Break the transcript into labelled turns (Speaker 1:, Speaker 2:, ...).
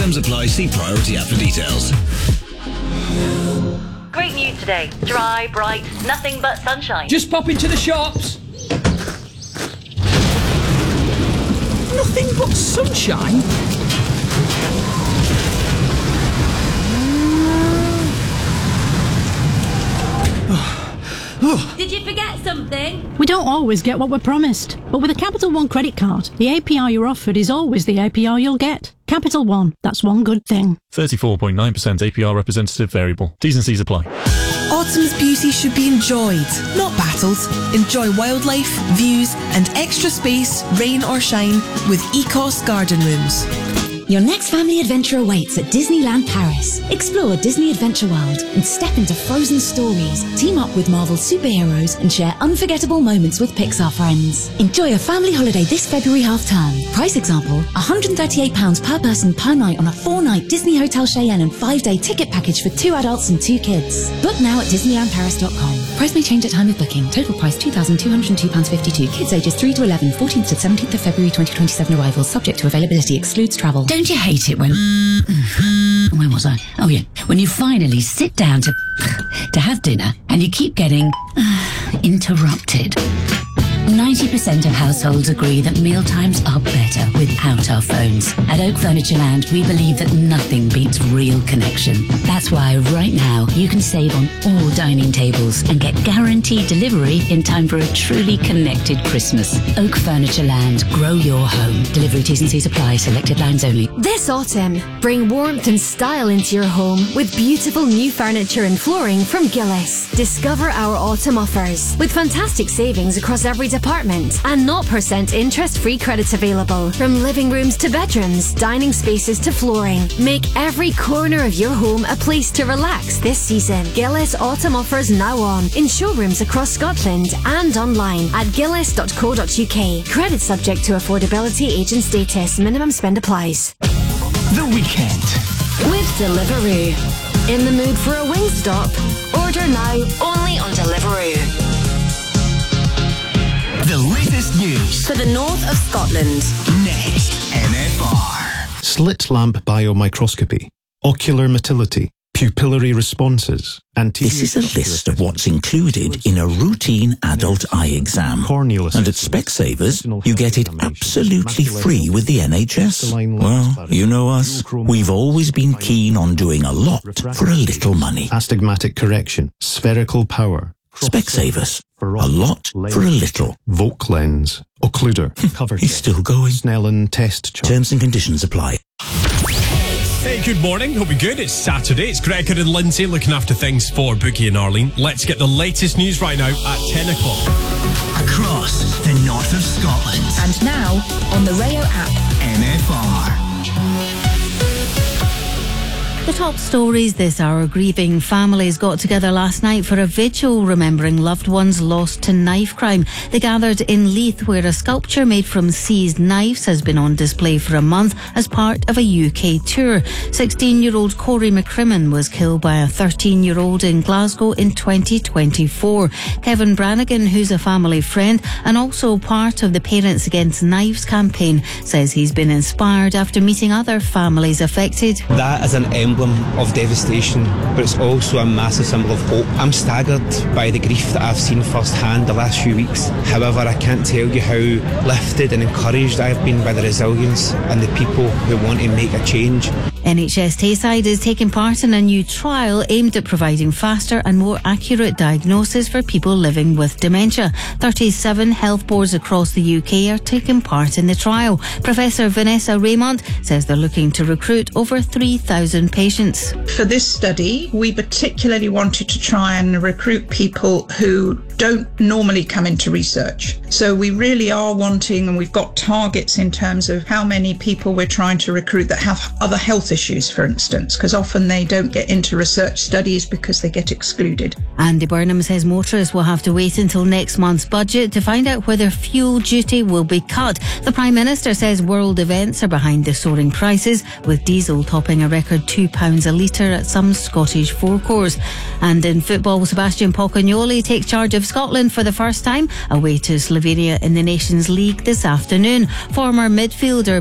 Speaker 1: Terms apply. See Priority app for details.
Speaker 2: Great news today. Dry, bright, nothing but sunshine.
Speaker 3: Just pop into the shops. Nothing but sunshine?
Speaker 4: Did you forget something?
Speaker 5: We don't always get what we're promised, but with a Capital One credit card, the APR you're offered is always the APR you'll get. Capital One, that's one good thing.
Speaker 6: 34.9% APR representative variable. T's and C's apply.
Speaker 7: Autumn's beauty should be enjoyed, not battled. Enjoy wildlife, views and extra space, rain or shine, with Ecos Garden Rooms.
Speaker 8: Your next family adventure awaits at Disneyland Paris. Explore Disney Adventure World and step into frozen stories. Team up with Marvel superheroes and share unforgettable moments with Pixar friends. Enjoy a family holiday this February half-term. Price example, £138 per person per night on a 4-night Disney Hotel Cheyenne and 5-day ticket package for 2 adults and 2 kids. Book now at DisneylandParis.com. Price may change at time of booking. Total price £2,202.52. Kids ages 3 to 11, 14th to 17th of February 2027 arrivals. Subject to availability. Excludes travel.
Speaker 9: Don't you hate it when... Where was I? Oh yeah. When you finally sit down to have dinner and you keep getting interrupted. 90% of households agree that mealtimes are better without our phones. At Oak Furniture Land, we believe that nothing beats real connection. That's why right now you can save on all dining tables and get guaranteed delivery in time for a truly connected Christmas. Oak Furniture Land, grow your home. Delivery T's and C's apply, selected lines only.
Speaker 10: This autumn, bring warmth and style into your home with beautiful new furniture and flooring from Gillis. Discover our autumn offers with fantastic savings across every department and 0% interest-free credit available. From living rooms to bedrooms, dining spaces to flooring. Make every corner of your home a place to relax this season. Gillis autumn offers now on in showrooms across Scotland and online at gillis.co.uk. Credit subject to affordability, age and status. Minimum spend applies.
Speaker 3: The weekend
Speaker 10: With Deliveroo. In the mood for a Wingstop? Order now only on Deliveroo.
Speaker 3: The latest news
Speaker 10: For the north of Scotland.
Speaker 3: next. NFR.
Speaker 11: Slit lamp biomicroscopy, ocular motility, pupillary responses,
Speaker 12: This is a list of what's included in a routine adult eye exam. And at Specsavers, you get it absolutely free with the NHS. Well, you know us. We've always been keen on doing a lot for a little money.
Speaker 11: Astigmatic correction, spherical power.
Speaker 12: Specsavers. A lot for a little.
Speaker 11: Volk lens, occluder.
Speaker 12: He's still going.
Speaker 11: Snellen test chart.
Speaker 12: Terms and conditions apply.
Speaker 13: Hey, good morning. Hope you're good. It's Saturday. It's Gregor and Lindsay looking after things for Bookie and Arlene. Let's get the latest news right now at 10 o'clock.
Speaker 3: Across the north of Scotland.
Speaker 14: And now on the Rayo app.
Speaker 3: NFR.
Speaker 5: The top stories this hour. Grieving families got together last night for a vigil remembering loved ones lost to knife crime. They gathered in Leith, where a sculpture made from seized knives has been on display for a month as part of a UK tour. 16-year-old Corey McCrimmon was killed by a 13-year-old in Glasgow in 2024. Kevin Brannigan, who's a family friend and also part of the Parents Against Knives campaign, says he's been inspired after meeting other families affected.
Speaker 15: That is an emblem of devastation, but it's also a massive symbol of hope. I'm staggered by the grief that I've seen firsthand the last few weeks. However, I can't tell you how lifted and encouraged I've been by the resilience and the people who want to make a change.
Speaker 5: NHS Tayside is taking part in a new trial aimed at providing faster and more accurate diagnosis for people living with dementia. 37 health boards across the UK are taking part in the trial. Professor Vanessa Raymond says they're looking to recruit over 3,000 patients.
Speaker 16: For this study, we particularly wanted to try and recruit people who don't normally come into research. So we really are wanting, and we've got targets in terms of how many people we're trying to recruit that have other health issues, for instance, because often they don't get into research studies because they get excluded.
Speaker 5: Andy Burnham says motorists will have to wait until next month's budget to find out whether fuel duty will be cut. The Prime Minister says world events are behind the soaring prices, with diesel topping a record £2 a litre at some Scottish forecourts. And in football, Sebastian Pocagnoli takes charge of Scotland for the first time, away to Slovenia in the Nations League this afternoon. Former midfielder